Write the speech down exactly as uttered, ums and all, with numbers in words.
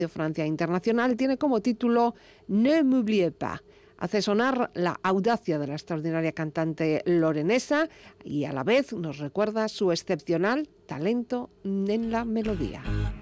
de Francia Internacional tiene como título Ne m'oubliez pas. Hace sonar la audacia de la extraordinaria cantante lorenesa y a la vez nos recuerda su excepcional talento en la melodía.